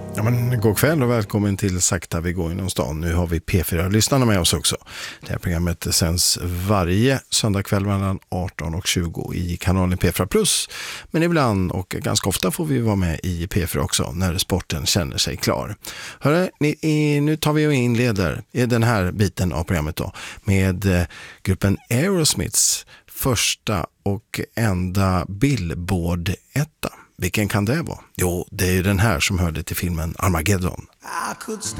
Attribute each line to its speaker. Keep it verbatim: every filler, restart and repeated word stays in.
Speaker 1: Ja, men god kväll och välkommen till Sakta vi går inom stan. Nu har vi P fyra-lyssnarna med oss också. Det här programmet sänds varje söndagkväll mellan arton och tjugo i kanalen P fyra plus. Men ibland och ganska ofta får vi vara med i P fyra också när sporten känner sig klar. Hörru, ni, nu tar vi och inleder i den här biten av programmet då med gruppen Aerosmiths första och enda Billboard-etta. Vilken kan det vara? Jo, det är den här som hörde till filmen Armageddon.
Speaker 2: I could